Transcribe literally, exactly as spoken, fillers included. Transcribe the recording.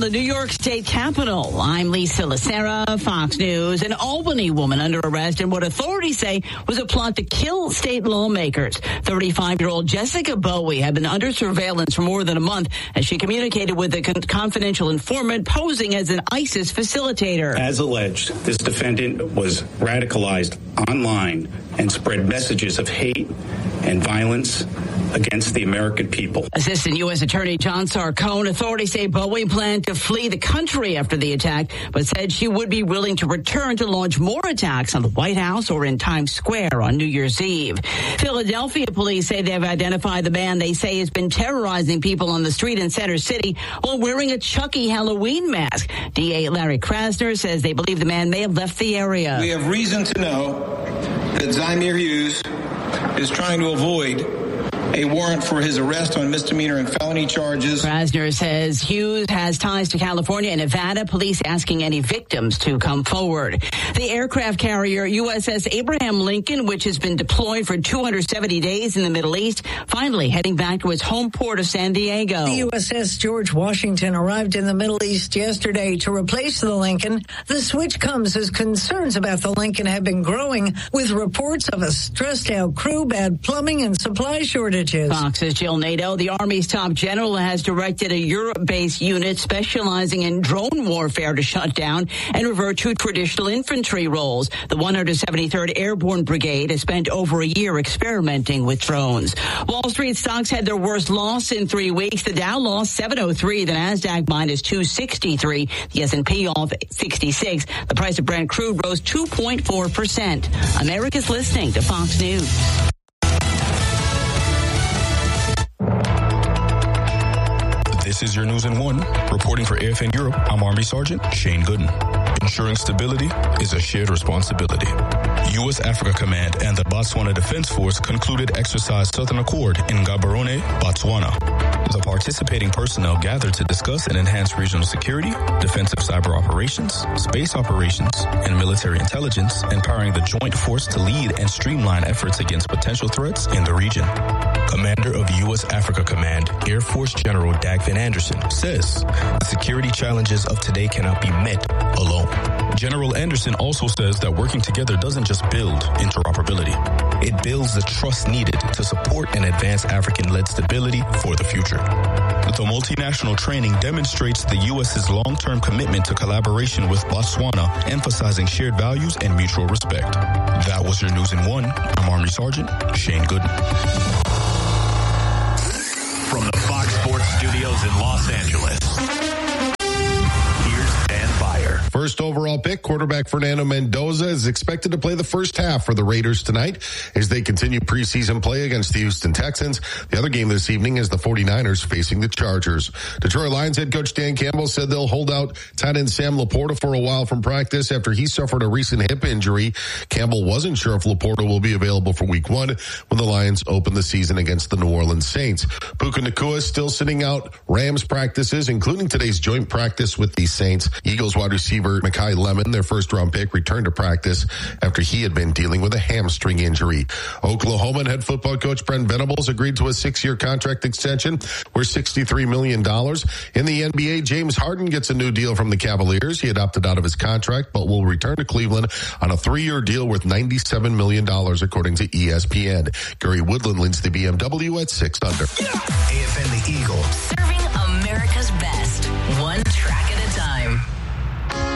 the New York State Capitol. I'm Lisa Lacera, Fox News. An Albany woman under arrest in what authorities say was a plot to kill state lawmakers. thirty-five-year-old Jessica Bowie had been under surveillance for more than a month as she communicated with a con- confidential informant posing as an ISIS facilitator. As alleged, this defendant was radicalized online and spread messages of hate and violence against the American people. Assistant U S Attorney John Sarcone, authorities say Bowie planned to flee the country after the attack, but said she would be willing to return to launch more attacks on the White House or in Times Square on New Year's Eve. Philadelphia police say they've identified the man they say has been terrorizing people on the street in Center City while wearing a Chucky Halloween mask. D A Larry Krasner says they believe the man may have left the area. We have reason to know that Zymir Hughes is trying to avoid a warrant for his arrest on misdemeanor and felony charges. Krasner says Hughes has ties to California and Nevada. Police asking any victims to come forward. The aircraft carrier U S S Abraham Lincoln, which has been deployed for two hundred seventy days in the Middle East, finally heading back to its home port of San Diego. The U S S George Washington arrived in the Middle East yesterday to replace the Lincoln. The switch comes as concerns about the Lincoln have been growing, with reports of a stressed-out crew, bad plumbing, and supply shortages. Fox's Jill Nato, the Army's top general, has directed a Europe-based unit specializing in drone warfare to shut down and revert to traditional infantry roles. The one hundred seventy-third Airborne Brigade has spent over a year experimenting with drones. Wall Street stocks had their worst loss in three weeks. The Dow lost seven oh three, the Nasdaq minus two sixty-three, the S and P off sixty-six. The price of Brent crude rose two point four percent. America's listening to Fox News. This is your News in One. Reporting for A F N Europe, I'm Army Sergeant Shane Gooden. Ensuring stability is a shared responsibility. U S Africa Command and the Botswana Defense Force concluded Exercise Southern Accord in Gaborone, Botswana. The participating personnel gathered to discuss and enhance regional security, defensive cyber operations, space operations, and military intelligence, empowering the joint force to lead and streamline efforts against potential threats in the region. Commander of U S Africa Command, Air Force General Dag Van Anderson, says the security challenges of today cannot be met alone. General Anderson also says that working together doesn't just build interoperability. It builds the trust needed to support and advance African-led stability for the future. The multinational training demonstrates the U S's long-term commitment to collaboration with Botswana, emphasizing shared values and mutual respect. That was your News in One. I'm Army Sergeant Shane Gooden. From the Fox Sports Studios in Los Angeles, here's Dan Beyer. First overall pick, quarterback Fernando Mendoza is expected to play the first half for the Raiders tonight as they continue preseason play against the Houston Texans. The other game this evening is the 49ers facing the Chargers. Detroit Lions head coach Dan Campbell said they'll hold out tight end Sam Laporta for a while from practice after he suffered a recent hip injury. Campbell wasn't sure if Laporta will be available for week one when the Lions open the season against the New Orleans Saints. Puka Nacua is still sitting out Rams practices, including today's joint practice with the Saints. Eagles wide receiver Mekhi Lemon, their first-round pick, returned to practice after he had been dealing with a hamstring injury. Oklahoma head football coach Brent Venables agreed to a six-year contract extension worth sixty-three million dollars. In the N B A, James Harden gets a new deal from the Cavaliers. He had opted out of his contract, but will return to Cleveland on a three-year deal worth ninety-seven million dollars, according to E S P N. Gary Woodland leads the B M W at six under. A F N The Eagle. Serving